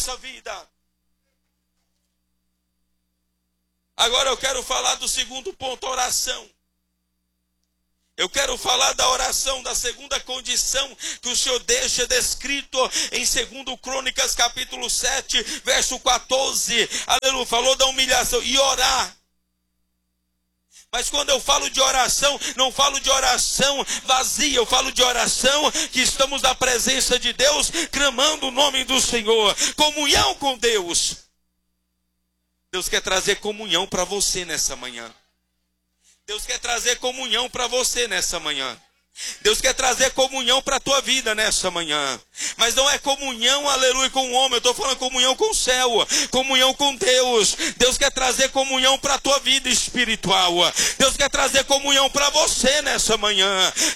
nossa vida. Agora eu quero falar do segundo ponto, oração. Eu quero falar da oração, da segunda condição que o Senhor deixa descrito em 2 Crônicas, capítulo 7, verso 14. Aleluia, falou da humilhação e orar. Mas quando eu falo de oração, não falo de oração vazia, eu falo de oração que estamos na presença de Deus, clamando o nome do Senhor, comunhão com Deus. Deus quer trazer comunhão para você nessa manhã. Deus quer trazer comunhão para você nessa manhã. Deus quer trazer comunhão para a tua vida nessa manhã. Mas não é comunhão, aleluia, com o homem. Eu estou falando comunhão com o céu, comunhão com Deus. Deus quer trazer comunhão para a tua vida espiritual. Deus quer trazer comunhão para você nessa manhã.